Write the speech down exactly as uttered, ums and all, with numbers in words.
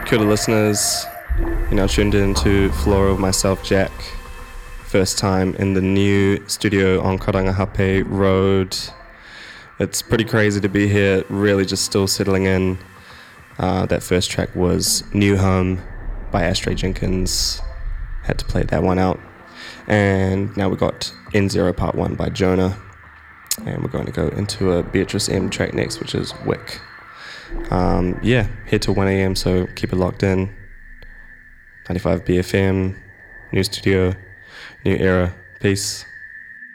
Kia ora listeners, you're now tuned in to Flora with myself, Jack. First time in the new studio on Karangahape Road. It's pretty crazy to be here, really just still settling in. Uh, that first track was New Home by Ashtray Jenkins. Had to play that one out. And now we got N zero Part one by Jonah. And we're going to go into a Beatrice M track next, which is Wick. Um, yeah, here till one a.m, so keep it locked in. ninety-five B F M, new studio, new era. Peace.